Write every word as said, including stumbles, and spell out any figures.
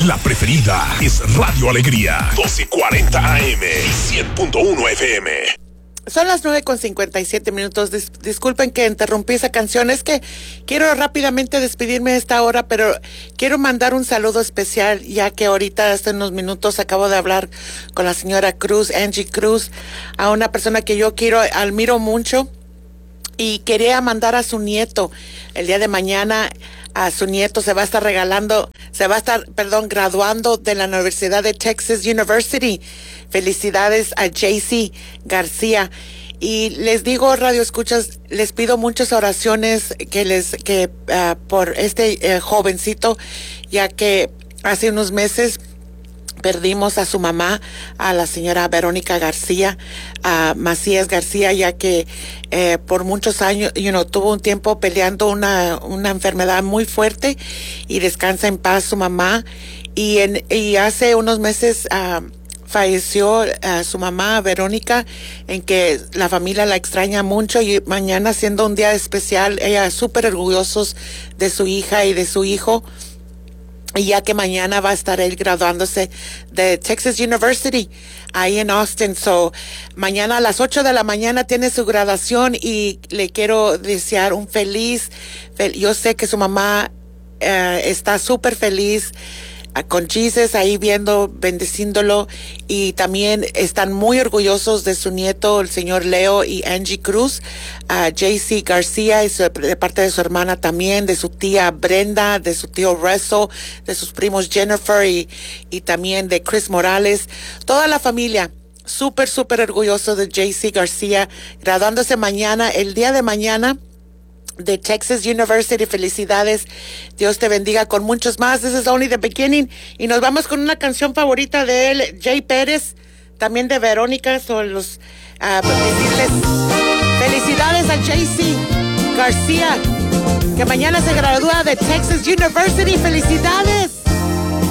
La preferida es Radio Alegría, doce cuarenta A M y cien punto uno F M. Son las nueve con cincuenta y siete minutos. Dis- disculpen que interrumpí esa canción. Es que quiero rápidamente despedirme de esta hora, pero quiero mandar un saludo especial, ya que ahorita, hace unos minutos, acabo de hablar con la señora Cruz, Angie Cruz, a una persona que yo quiero, admiro mucho, y quería mandar a su nieto el día de mañana. A su nieto se va a estar regalando, se va a estar, perdón, graduando de la Universidad de Texas University. Felicidades a J C García. Y les digo, radio escuchas, les pido muchas oraciones que les, que uh, por este uh, jovencito, ya que hace unos meses perdimos a su mamá, a la señora Verónica García, a Macías García, ya que eh, por muchos años, you know, tuvo un tiempo peleando una, una enfermedad muy fuerte, y descansa en paz su mamá. Y, en, y hace unos meses uh, falleció uh, su mamá, Verónica, en que la familia la extraña mucho, y mañana, siendo un día especial, ella súper orgullosos de su hija y de su hijo. Y ya que mañana va a estar él graduándose de Texas University, ahí en Austin. So, mañana a las ocho de la mañana tiene su graduación, y le quiero desear un feliz, fel- yo sé que su mamá uh, está súper feliz uh, con Jesus ahí viendo, bendeciéndolo, y también están muy orgullosos de su nieto, el señor Leo y Angie Cruz, uh, J C García, y su, de parte de su hermana también, de su tía Brenda, de su tío Russell, de sus primos Jennifer y, y también de Chris Morales, toda la familia. Súper, súper orgulloso de J C García, graduándose mañana, el día de mañana, de Texas University. Felicidades, Dios te bendiga con muchos más. This is only the beginning. Y nos vamos con una canción favorita de él, Jay Pérez, también de Verónica. Son los uh, decirles felicidades a J C García, que mañana se gradúa de Texas University. Felicidades.